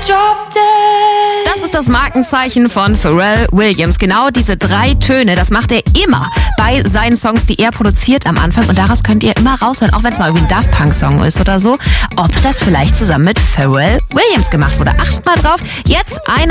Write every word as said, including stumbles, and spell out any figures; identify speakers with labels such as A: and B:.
A: Das ist das Markenzeichen von Pharrell Williams. Genau diese drei Töne, das macht er immer bei seinen Songs, die er produziert am Anfang. Und daraus könnt ihr immer raushören, auch wenn es mal irgendwie ein Daft Punk Song ist oder so, ob das vielleicht zusammen mit Pharrell Williams gemacht wurde. Achtet mal drauf. Jetzt eine